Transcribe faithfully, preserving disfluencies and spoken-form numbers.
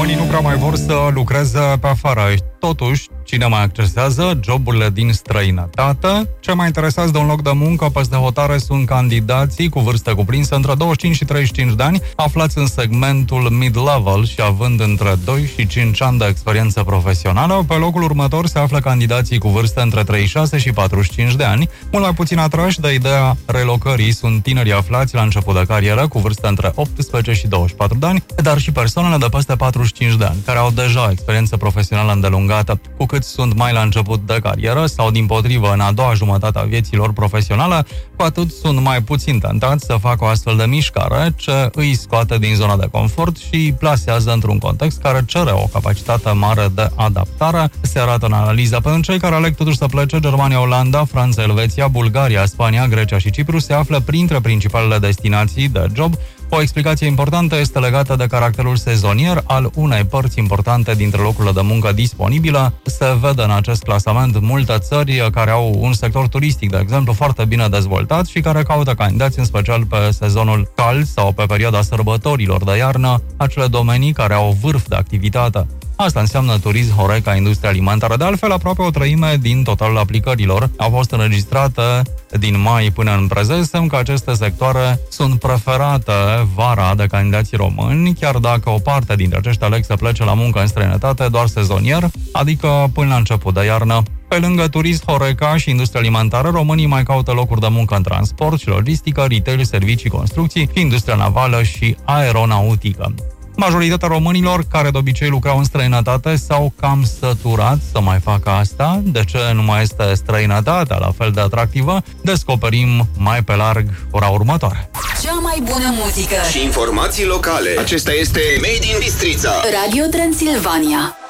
Românii nu prea mai vor să lucreze pe afară. Totuși, cine mai accesează joburile din străinătate? Cei mai interesați de un loc de muncă peste hotare sunt candidații cu vârste cuprinse între douăzeci și cinci și treizeci și cinci de ani, aflați în segmentul mid-level și având între doi și cinci ani de experiență profesională. Pe locul următor se află candidații cu vârste între treizeci și șase și patruzeci și cinci de ani. Mult mai puțin atrași de ideea relocării sunt tinerii aflați la început de carieră cu vârste între optsprezece și douăzeci și patru de ani, dar și persoanele de peste patruzeci și cinci de ani, care au deja experiență profesională îndelungată. Cu cât sunt mai la început de carieră sau dimpotrivă în a doua jumătate a vieții lor profesionale, cu atât sunt mai puțin tentați să facă o astfel de mișcare ce îi scoate din zona de confort și îi plasează într-un context care cere o capacitate mare de adaptare. Se arată în analiza. Pentru cei care aleg totuși să plece, Germania, Olanda, Franța, Elveția, Bulgaria, Spania, Grecia și Cipru se află printre principalele destinații de job. O explicație importantă este legată de caracterul sezonier al unei părți importante dintre locurile de muncă disponibile. Se vede în acest clasament multe țări care au un sector turistic, de exemplu, foarte bine dezvoltat și care caută candidați în special pe sezonul cald sau pe perioada sărbătorilor de iarnă, acele domenii care au vârf de activitate. Asta înseamnă turism, Horeca, industria alimentară. De altfel, aproape o treime din totalul aplicărilor au fost înregistrate din mai până în prezent, semn că aceste sectoare sunt preferate vara de candidații români, chiar dacă o parte dintre aceștia aleg să plece la muncă în străinătate doar sezonier, adică până la început de iarnă. Pe lângă turism, Horeca și industria alimentară, românii mai caută locuri de muncă în transport și logistică, retail, servicii, construcții, industria navală și aeronautică. Majoritatea românilor, care de obicei lucrau în străinătate, s-au cam săturat să mai facă asta. De ce nu mai este străinătatea la fel de atractivă? Descoperim mai pe larg ora următoare. Cea mai bună muzică și informații locale. Acesta este Made in Bistrița. Radio Transilvania.